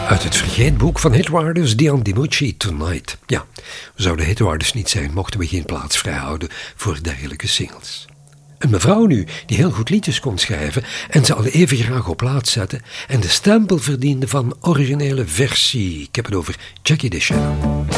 Uit het vergeetboek van Hitwarders, Dion DiMucci, Tonight. Ja, we zouden Hitwarders niet zijn, mochten we geen plaats vrijhouden voor dergelijke singles. Een mevrouw nu, die heel goed liedjes kon schrijven en ze al even graag op plaat zetten en de stempel verdiende van originele versie. Ik heb het over Jackie DeShannon.